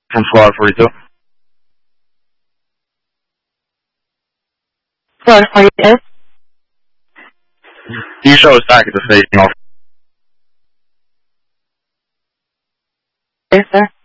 from Florida 42. Florida 42. You show us back at the station. Yes, sir.